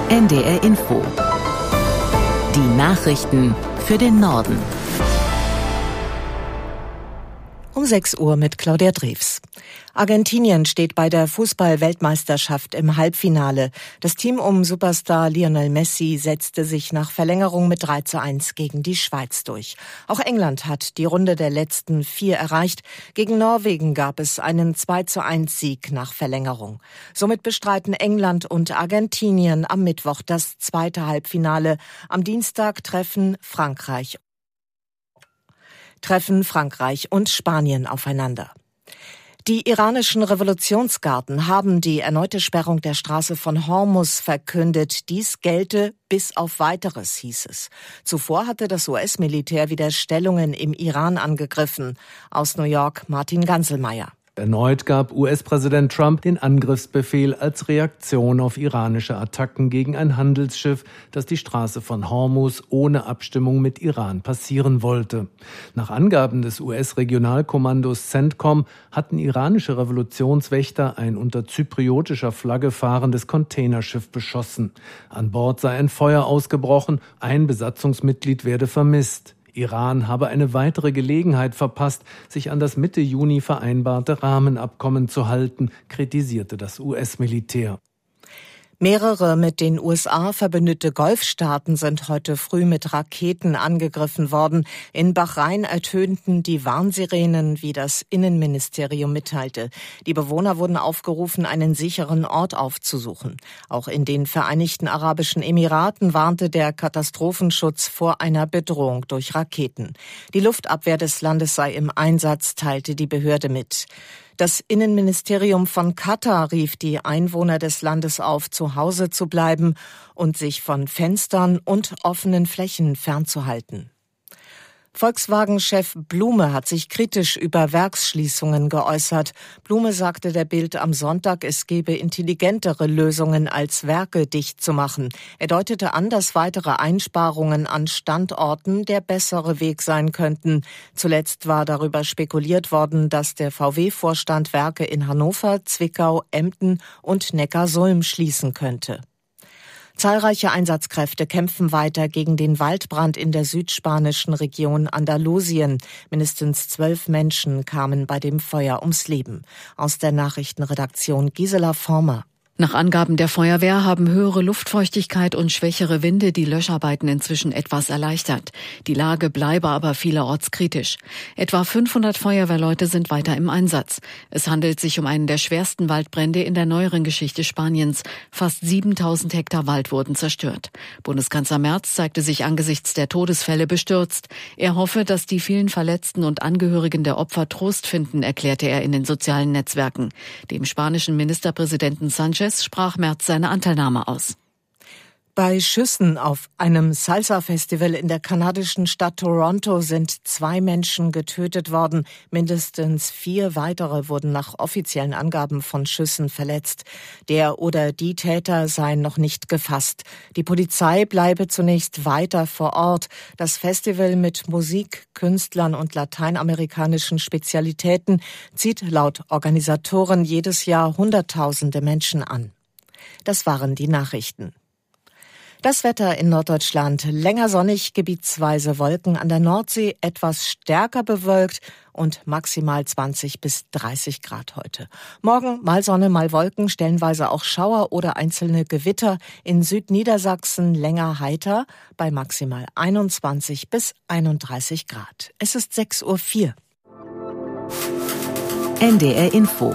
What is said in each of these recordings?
NDR Info. Die Nachrichten für den Norden. Um 6 Uhr mit Claudia Drews. Argentinien steht bei der Fußball-Weltmeisterschaft im Halbfinale. Das Team um Superstar Lionel Messi setzte sich nach Verlängerung mit 3:1 gegen die Schweiz durch. Auch England hat die Runde der letzten 4 erreicht. Gegen Norwegen gab es einen 2:1-Sieg nach Verlängerung. Somit bestreiten England und Argentinien am Mittwoch das zweite Halbfinale. Am Dienstag treffen Frankreich und Spanien aufeinander. Die iranischen Revolutionsgarden haben die erneute Sperrung der Straße von Hormuz verkündet. Dies gelte bis auf Weiteres, hieß es. Zuvor hatte das US-Militär wieder Stellungen im Iran angegriffen. Aus New York Martin Ganselmeier. Erneut gab US-Präsident Trump den Angriffsbefehl als Reaktion auf iranische Attacken gegen ein Handelsschiff, das die Straße von Hormuz ohne Abstimmung mit Iran passieren wollte. Nach Angaben des US-Regionalkommandos CENTCOM hatten iranische Revolutionswächter ein unter zypriotischer Flagge fahrendes Containerschiff beschossen. An Bord sei ein Feuer ausgebrochen, ein Besatzungsmitglied werde vermisst. Iran habe eine weitere Gelegenheit verpasst, sich an das Mitte Juni vereinbarte Rahmenabkommen zu halten, kritisierte das US-Militär. Mehrere mit den USA verbündete Golfstaaten sind heute früh mit Raketen angegriffen worden. In Bahrain ertönten die Warnsirenen, wie das Innenministerium mitteilte. Die Bewohner wurden aufgerufen, einen sicheren Ort aufzusuchen. Auch in den Vereinigten Arabischen Emiraten warnte der Katastrophenschutz vor einer Bedrohung durch Raketen. Die Luftabwehr des Landes sei im Einsatz, teilte die Behörde mit. Das Innenministerium von Katar rief die Einwohner des Landes auf, zu Hause zu bleiben und sich von Fenstern und offenen Flächen fernzuhalten. Volkswagen-Chef Blume hat sich kritisch über Werksschließungen geäußert. Blume sagte der Bild am Sonntag, es gebe intelligentere Lösungen, als Werke dicht zu machen. Er deutete an, dass weitere Einsparungen an Standorten der bessere Weg sein könnten. Zuletzt war darüber spekuliert worden, dass der VW-Vorstand Werke in Hannover, Zwickau, Emden und Neckarsulm schließen könnte. Zahlreiche Einsatzkräfte kämpfen weiter gegen den Waldbrand in der südspanischen Region Andalusien. Mindestens 12 Menschen kamen bei dem Feuer ums Leben. Aus der Nachrichtenredaktion Gisela Former. Nach Angaben der Feuerwehr haben höhere Luftfeuchtigkeit und schwächere Winde die Löscharbeiten inzwischen etwas erleichtert. Die Lage bleibe aber vielerorts kritisch. Etwa 500 Feuerwehrleute sind weiter im Einsatz. Es handelt sich um einen der schwersten Waldbrände in der neueren Geschichte Spaniens. Fast 7000 Hektar Wald wurden zerstört. Bundeskanzler Merz zeigte sich angesichts der Todesfälle bestürzt. Er hoffe, dass die vielen Verletzten und Angehörigen der Opfer Trost finden, erklärte er in den sozialen Netzwerken. Dem spanischen Ministerpräsidenten Sánchez sprach Merz seine Anteilnahme aus. Bei Schüssen auf einem Salsa-Festival in der kanadischen Stadt Toronto sind 2 Menschen getötet worden. Mindestens 4 weitere wurden nach offiziellen Angaben von Schüssen verletzt. Der oder die Täter seien noch nicht gefasst. Die Polizei bleibe zunächst weiter vor Ort. Das Festival mit Musik, Künstlern und lateinamerikanischen Spezialitäten zieht laut Organisatoren jedes Jahr Hunderttausende Menschen an. Das waren die Nachrichten. Das Wetter in Norddeutschland: länger sonnig, gebietsweise Wolken, an der Nordsee etwas stärker bewölkt und maximal 20 bis 30 Grad heute. Morgen mal Sonne, mal Wolken, stellenweise auch Schauer oder einzelne Gewitter. In Südniedersachsen länger heiter bei maximal 21 bis 31 Grad. Es ist 6:04 Uhr. NDR Info.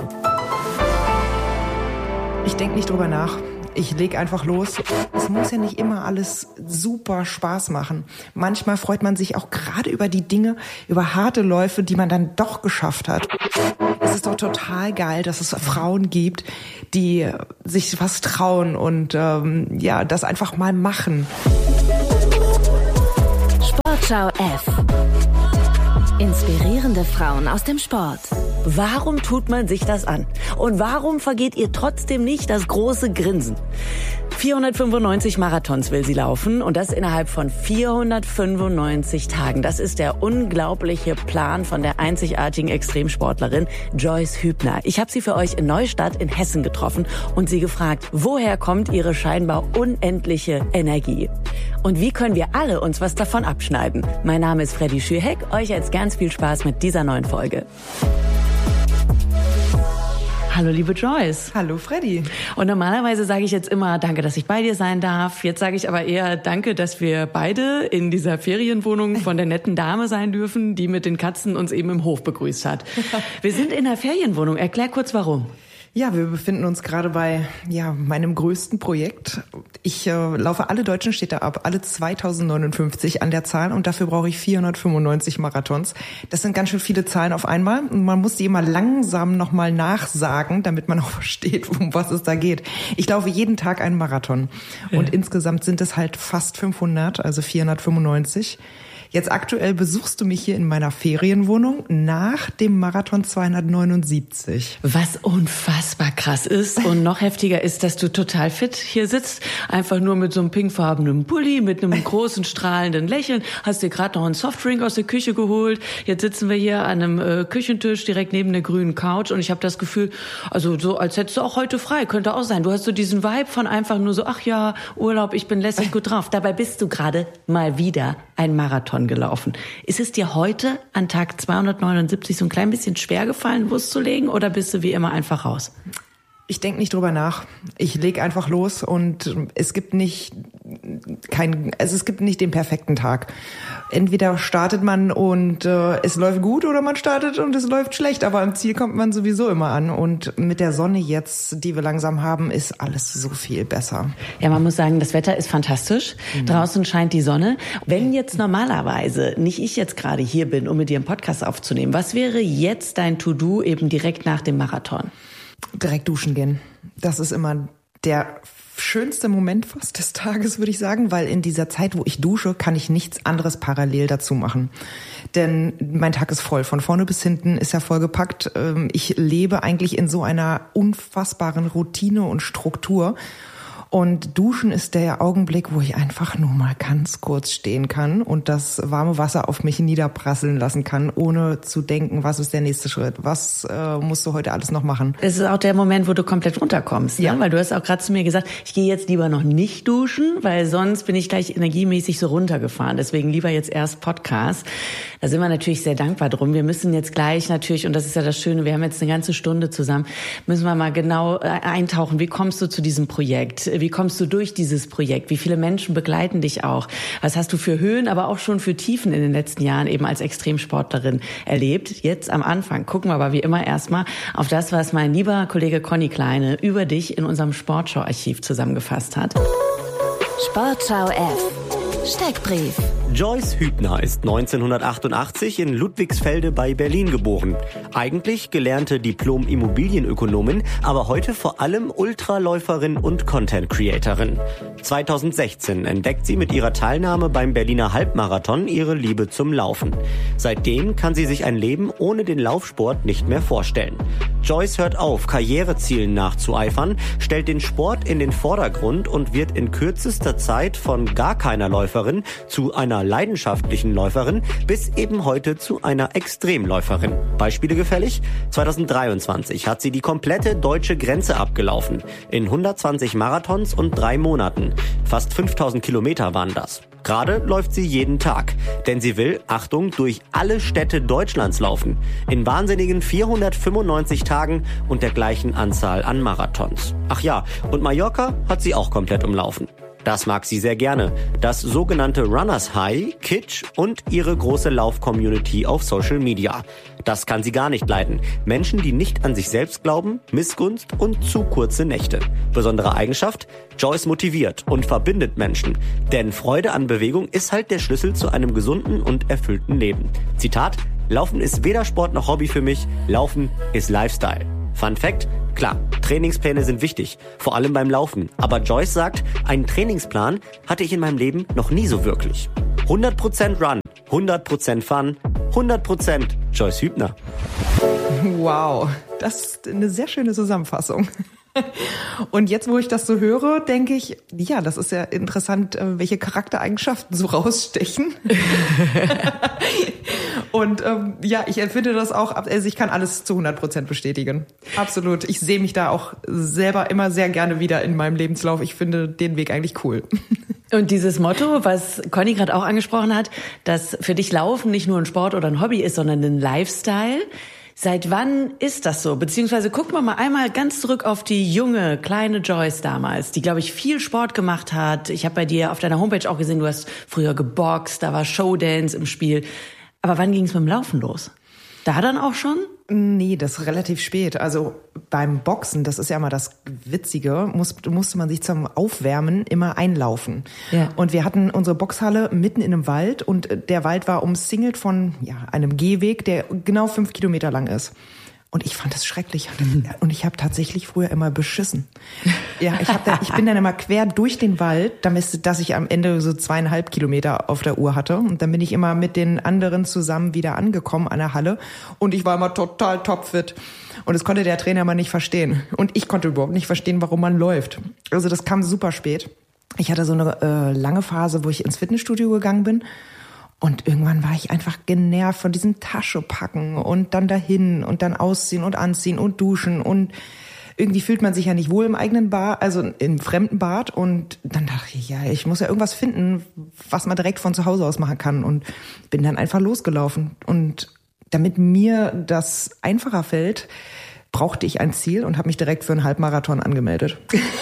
Ich denke nicht drüber nach. Ich leg einfach los. Es muss ja nicht immer alles super Spaß machen. Manchmal freut man sich auch gerade über die Dinge, über harte Läufe, die man dann doch geschafft hat. Es ist doch total geil, dass es Frauen gibt, die sich was trauen und das einfach mal machen. Sportschau F. Inspirierende Frauen aus dem Sport. Warum tut man sich das an? Und warum vergeht ihr trotzdem nicht das große Grinsen? 495 Marathons will sie laufen und das innerhalb von 495 Tagen. Das ist der unglaubliche Plan von der einzigartigen Extremsportlerin Joyce Hübner. Ich habe sie für euch in Neustadt in Hessen getroffen und sie gefragt, woher kommt ihre scheinbar unendliche Energie? Und wie können wir alle uns was davon abschneiden? Mein Name ist Freddy Schürheck. Euch jetzt ganz viel Spaß mit dieser neuen Folge. Hallo, liebe Joyce. Hallo, Freddy. Und normalerweise sage ich jetzt immer, danke, dass ich bei dir sein darf. Jetzt sage ich aber eher, danke, dass wir beide in dieser Ferienwohnung von der netten Dame sein dürfen, die mit den Katzen uns eben im Hof begrüßt hat. Wir sind in der Ferienwohnung. Erklär kurz, warum. Ja, wir befinden uns gerade bei meinem größten Projekt. Ich laufe alle deutschen Städte ab, alle 2059 an der Zahl und dafür brauche ich 495 Marathons. Das sind ganz schön viele Zahlen auf einmal und man muss die immer langsam nochmal nachsagen, damit man auch versteht, um was es da geht. Ich laufe jeden Tag einen Marathon und insgesamt sind es halt fast 500, also 495. Jetzt aktuell besuchst du mich hier in meiner Ferienwohnung nach dem Marathon 279. Was unfassbar krass ist und noch heftiger ist, dass du total fit hier sitzt. Einfach nur mit so einem pinkfarbenen Pulli, mit einem großen strahlenden Lächeln. Hast dir gerade noch einen Softdrink aus der Küche geholt. Jetzt sitzen wir hier an einem Küchentisch direkt neben der grünen Couch und ich habe das Gefühl, also so als hättest du auch heute frei. Könnte auch sein. Du hast so diesen Vibe von einfach nur so, ach ja, Urlaub, ich bin lässig gut drauf. Dabei bist du gerade mal wieder ein Marathon gelaufen. Ist es dir heute an Tag 279 so ein klein bisschen schwer gefallen, loszulegen oder bist du wie immer einfach raus? Ich denke nicht drüber nach. Ich leg einfach los und es gibt nicht den perfekten Tag. Entweder startet man und es läuft gut oder man startet und es läuft schlecht, aber am Ziel kommt man sowieso immer an und mit der Sonne jetzt, die wir langsam haben, ist alles so viel besser. Ja, man muss sagen, das Wetter ist fantastisch. Draußen scheint die Sonne. Wenn jetzt normalerweise nicht ich jetzt gerade hier bin, um mit dir einen Podcast aufzunehmen, was wäre jetzt dein To-Do eben direkt nach dem Marathon? Direkt duschen gehen. Das ist immer der schönste Moment fast des Tages, würde ich sagen, weil in dieser Zeit, wo ich dusche, kann ich nichts anderes parallel dazu machen. Denn mein Tag ist voll. Von vorne bis hinten ist er vollgepackt. Ich lebe eigentlich in so einer unfassbaren Routine und Struktur. Und Duschen ist der Augenblick, wo ich einfach nur mal ganz kurz stehen kann und das warme Wasser auf mich niederprasseln lassen kann, ohne zu denken, was ist der nächste Schritt, was musst du heute alles noch machen. Es ist auch der Moment, wo du komplett runterkommst, ja. Ne? Weil du hast auch gerade zu mir gesagt, ich gehe jetzt lieber noch nicht duschen, weil sonst bin ich gleich energiemäßig so runtergefahren. Deswegen lieber jetzt erst Podcast. Da sind wir natürlich sehr dankbar drum. Wir müssen jetzt gleich natürlich, und das ist ja das Schöne, wir haben jetzt eine ganze Stunde zusammen, müssen wir mal genau eintauchen. Wie kommst du zu diesem Projekt? Wie kommst du durch dieses Projekt? Wie viele Menschen begleiten dich auch? Was hast du für Höhen, aber auch schon für Tiefen in den letzten Jahren eben als Extremsportlerin erlebt? Jetzt am Anfang gucken wir aber wie immer erstmal auf das, was mein lieber Kollege Conny Kleine über dich in unserem Sportschau-Archiv zusammengefasst hat. Sportschau F. Steckbrief. Joyce Hübner ist 1988 in Ludwigsfelde bei Berlin geboren. Eigentlich gelernte Diplom-Immobilienökonomin, aber heute vor allem Ultraläuferin und Content-Creatorin. 2016 entdeckt sie mit ihrer Teilnahme beim Berliner Halbmarathon ihre Liebe zum Laufen. Seitdem kann sie sich ein Leben ohne den Laufsport nicht mehr vorstellen. Joyce hört auf, Karrierezielen nachzueifern, stellt den Sport in den Vordergrund und wird in kürzester Zeit von gar keiner Läuferin zu einer leidenschaftlichen Läuferin bis eben heute zu einer Extremläuferin. Beispiele gefällig? 2023 hat sie die komplette deutsche Grenze abgelaufen. In 120 Marathons und 3 Monaten. Fast 5000 Kilometer waren das. Gerade läuft sie jeden Tag, denn sie will, Achtung, durch alle Städte Deutschlands laufen. In wahnsinnigen 495 Tagen und der gleichen Anzahl an Marathons. Ach ja, und Mallorca hat sie auch komplett umlaufen. Das mag sie sehr gerne. Das sogenannte Runners High, Kitsch und ihre große Lauf-Community auf Social Media. Das kann sie gar nicht leiden. Menschen, die nicht an sich selbst glauben, Missgunst und zu kurze Nächte. Besondere Eigenschaft? Joyce motiviert und verbindet Menschen. Denn Freude an Bewegung ist halt der Schlüssel zu einem gesunden und erfüllten Leben. Zitat: Laufen ist weder Sport noch Hobby für mich. Laufen ist Lifestyle. Fun Fact: Klar, Trainingspläne sind wichtig, vor allem beim Laufen. Aber Joyce sagt, einen Trainingsplan hatte ich in meinem Leben noch nie so wirklich. 100% Run, 100% Fun, 100% Joyce Hübner. Wow, das ist eine sehr schöne Zusammenfassung. Und jetzt, wo ich das so höre, denke ich, ja, das ist ja interessant, welche Charaktereigenschaften so rausstechen. Und ja, ich empfinde das auch, also ich kann alles zu 100% bestätigen. Absolut. Ich sehe mich da auch selber immer sehr gerne wieder in meinem Lebenslauf. Ich finde den Weg eigentlich cool. Und dieses Motto, was Conny gerade auch angesprochen hat, dass für dich Laufen nicht nur ein Sport oder ein Hobby ist, sondern ein Lifestyle. Seit wann ist das so? Beziehungsweise gucken wir mal einmal ganz zurück auf die junge, kleine Joyce damals, die, glaube ich, viel Sport gemacht hat. Ich habe bei dir auf deiner Homepage auch gesehen, du hast früher geboxt, da war Showdance im Spiel. Aber wann ging es mit dem Laufen los? Da dann auch schon? Nee, das ist relativ spät. Also beim Boxen, das ist ja immer das Witzige, musste man sich zum Aufwärmen immer einlaufen. Ja. Und wir hatten unsere Boxhalle mitten in einem Wald und der Wald war umsingelt von einem Gehweg, der genau 5 Kilometer lang ist. Und ich fand das schrecklich. Und ich habe tatsächlich früher immer beschissen. Ja, ich bin dann immer quer durch den Wald, dass ich am Ende so 2,5 Kilometer auf der Uhr hatte. Und dann bin ich immer mit den anderen zusammen wieder angekommen an der Halle. Und ich war immer total topfit. Und das konnte der Trainer mal nicht verstehen. Und ich konnte überhaupt nicht verstehen, warum man läuft. Also das kam super spät. Ich hatte so eine lange Phase, wo ich ins Fitnessstudio gegangen bin. Und irgendwann war ich einfach genervt von diesem Taschepacken und dann dahin und dann ausziehen und anziehen und duschen. Und irgendwie fühlt man sich ja nicht wohl im eigenen Bad, also im fremden Bad. Und dann dachte ich, ja, ich muss ja irgendwas finden, was man direkt von zu Hause aus machen kann. Und bin dann einfach losgelaufen. Und damit mir das einfacher fällt, brauchte ich ein Ziel und habe mich direkt für einen Halbmarathon angemeldet.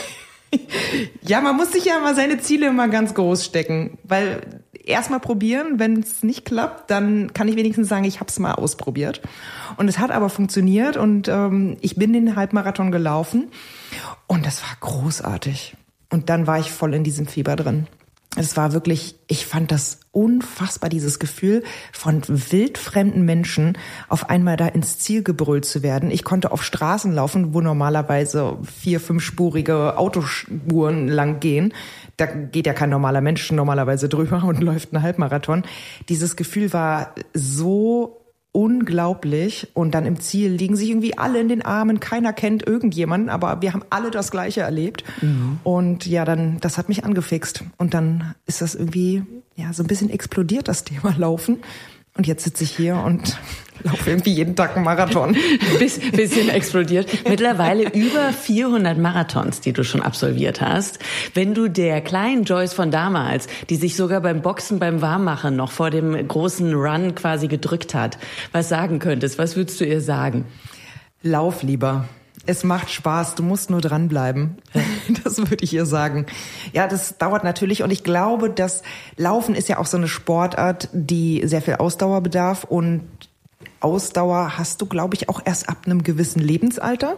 Ja, man muss sich ja mal seine Ziele immer ganz groß stecken, weil erstmal probieren, wenn es nicht klappt, dann kann ich wenigstens sagen, ich habe es mal ausprobiert. Und es hat aber funktioniert und ich bin den Halbmarathon gelaufen und das war großartig. Und dann war ich voll in diesem Fieber drin. Es war wirklich, ich fand das unfassbar, dieses Gefühl von wildfremden Menschen auf einmal da ins Ziel gebrüllt zu werden. Ich konnte auf Straßen laufen, wo normalerweise 4-, 5-spurige Autospuren lang gehen. Da geht ja kein normaler Mensch normalerweise drüber und läuft einen Halbmarathon. Dieses Gefühl war so unglaublich und dann im Ziel liegen sich irgendwie alle in den Armen, keiner kennt irgendjemanden, aber wir haben alle das Gleiche erlebt und ja, dann, das hat mich angefixt und dann ist das irgendwie, ja, so ein bisschen explodiert, das Thema Laufen und jetzt sitze ich hier und laufe irgendwie jeden Tag einen Marathon. Bisschen explodiert. Mittlerweile über 400 Marathons, die du schon absolviert hast. Wenn du der kleinen Joyce von damals, die sich sogar beim Boxen, beim Warmmachen noch vor dem großen Run quasi gedrückt hat, was sagen könntest, was würdest du ihr sagen? Lauf lieber. Es macht Spaß, du musst nur dranbleiben. Das würde ich ihr sagen. Ja, das dauert natürlich und ich glaube, das Laufen ist ja auch so eine Sportart, die sehr viel Ausdauer bedarf und Ausdauer hast du, glaube ich, auch erst ab einem gewissen Lebensalter.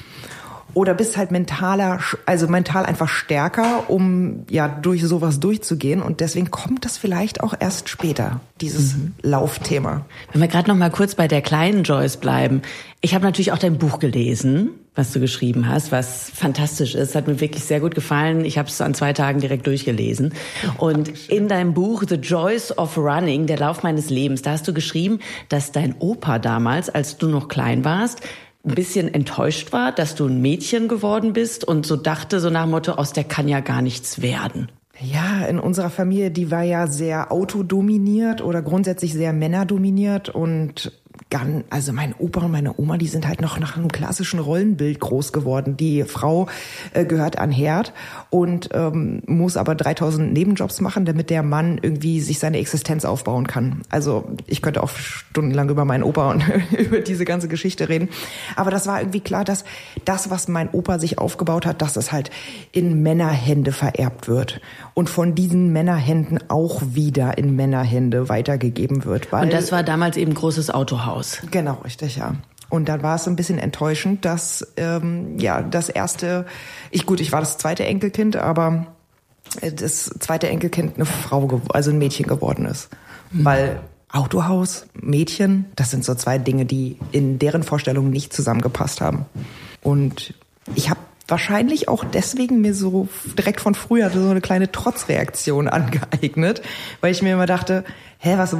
Oder bist halt mental einfach stärker, um ja durch sowas durchzugehen. Und deswegen kommt das vielleicht auch erst später, dieses Laufthema. Wenn wir gerade noch mal kurz bei der kleinen Joyce bleiben. Ich habe natürlich auch dein Buch gelesen, was du geschrieben hast, was fantastisch ist. Hat mir wirklich sehr gut gefallen. Ich habe es an 2 Tagen direkt durchgelesen. Und in deinem Buch The Joys of Running, der Lauf meines Lebens, da hast du geschrieben, dass dein Opa damals, als du noch klein warst, ein bisschen enttäuscht war, dass du ein Mädchen geworden bist und so dachte, so nach dem Motto, aus der kann ja gar nichts werden. Ja, in unserer Familie, die war ja sehr autodominiert oder grundsätzlich sehr männerdominiert und also mein Opa und meine Oma, die sind halt noch nach einem klassischen Rollenbild groß geworden. Die Frau gehört an Herd und muss aber 3000 Nebenjobs machen, damit der Mann irgendwie sich seine Existenz aufbauen kann. Also ich könnte auch stundenlang über meinen Opa und über diese ganze Geschichte reden. Aber das war irgendwie klar, dass das, was mein Opa sich aufgebaut hat, dass es halt in Männerhände vererbt wird und von diesen Männerhänden auch wieder in Männerhände weitergegeben wird. Und das war damals eben großes Autohaus. Genau, richtig, ja. Und dann war es so ein bisschen enttäuschend, dass das erste, ich war das zweite Enkelkind, aber das zweite Enkelkind eine Frau, also ein Mädchen geworden ist. Weil Autohaus, Mädchen, das sind so 2 Dinge, die in deren Vorstellungen nicht zusammengepasst haben. Und ich habe wahrscheinlich auch deswegen mir so direkt von früher so eine kleine Trotzreaktion angeeignet, weil ich mir immer dachte, was